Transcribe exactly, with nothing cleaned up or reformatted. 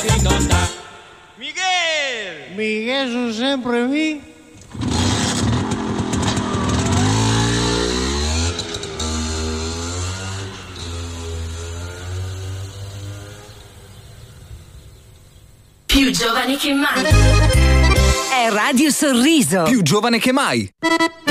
così non dà. Miguel! Miguel sono sempre mi. Più giovane che mai. È Radio Sorriso. Più giovane che mai.